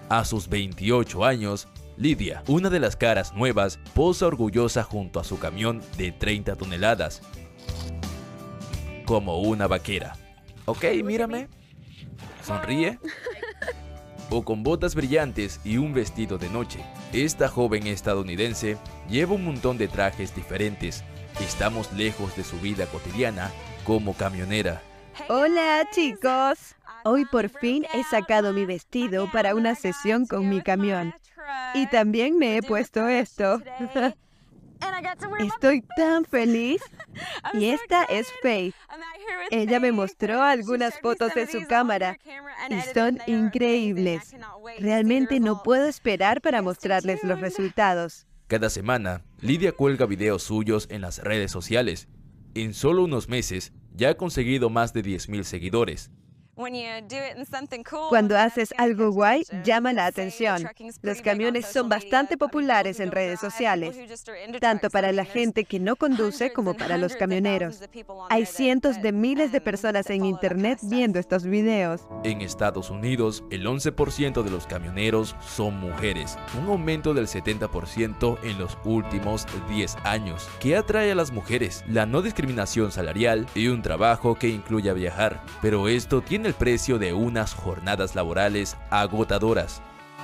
A sus 28 años, Lidia, una de las caras nuevas, posa orgullosa junto a su camión de 30 toneladas. Como una vaquera. Ok, mírame. Sonríe. O con botas brillantes y un vestido de noche. Esta joven estadounidense lleva un montón de trajes diferentes. Estamos lejos de su vida cotidiana como camionera. Hola chicos, hoy por fin he sacado mi vestido para una sesión con mi camión. Y también me he puesto esto. Estoy tan feliz. Y esta es Faith. Ella me mostró algunas fotos de su cámara y son increíbles. Realmente no puedo esperar para mostrarles los resultados. Cada semana, Lidia cuelga videos suyos en las redes sociales. En solo unos meses, ya ha conseguido más de 10,000 seguidores. Cuando haces algo guay, llama la atención. Los camiones son bastante populares en redes sociales, tanto para la gente que no conduce como para los camioneros. Hay cientos de miles de personas en Internet viendo estos videos. En Estados Unidos, el 11% de los camioneros son mujeres, un aumento del 70% en los últimos 10 años. ¿Qué atrae a las mujeres? La no discriminación salarial y un trabajo que incluya viajar. Pero esto tiene el precio de unas jornadas laborales agotadoras.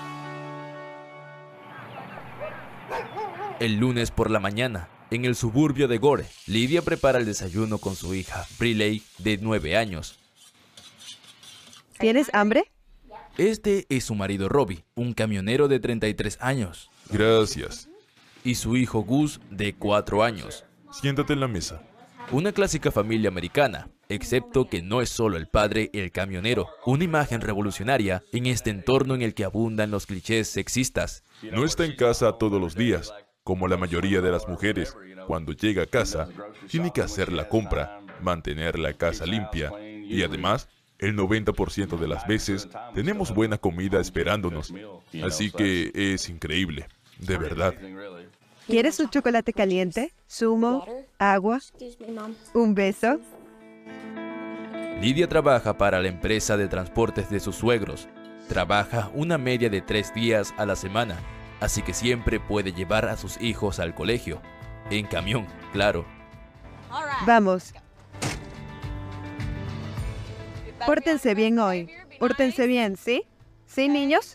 El lunes por la mañana, en el suburbio de Gore, Lidia prepara el desayuno con su hija, Briley, de 9 años. ¿Tienes hambre? Este es su marido Robbie, un camionero de 33 años. Gracias. Y su hijo Gus, de 4 años. Siéntate en la mesa. Una clásica familia americana, excepto que no es solo el padre el camionero, una imagen revolucionaria en este entorno en el que abundan los clichés sexistas. No está en casa todos los días, como la mayoría de las mujeres. Cuando llega a casa, tiene que hacer la compra, mantener la casa limpia y además, el 90% de las veces tenemos buena comida esperándonos. Así que es increíble, de verdad. ¿Quieres un chocolate caliente? ¿Zumo? ¿Agua? ¿Un beso? Lidia trabaja para la empresa de transportes de sus suegros. Trabaja una media de 3 días a la semana, así que siempre puede llevar a sus hijos al colegio. En camión, claro. Vamos. Pórtense bien hoy. Pórtense bien, ¿sí? ¿Sí, niños?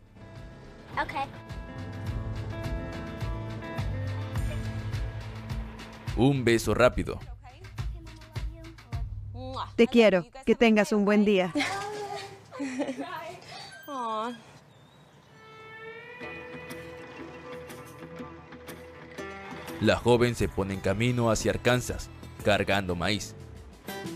Un beso rápido. Te quiero. Que tengas un buen día. La joven se pone en camino hacia Arkansas, cargando maíz.